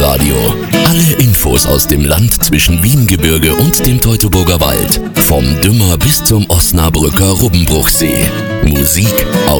Wiesenradio. Alle Infos aus dem Land zwischen Wiengebirge und dem Teutoburger Wald. Vom Dümmer bis zum Osnabrücker Rubbenbruchsee. Musik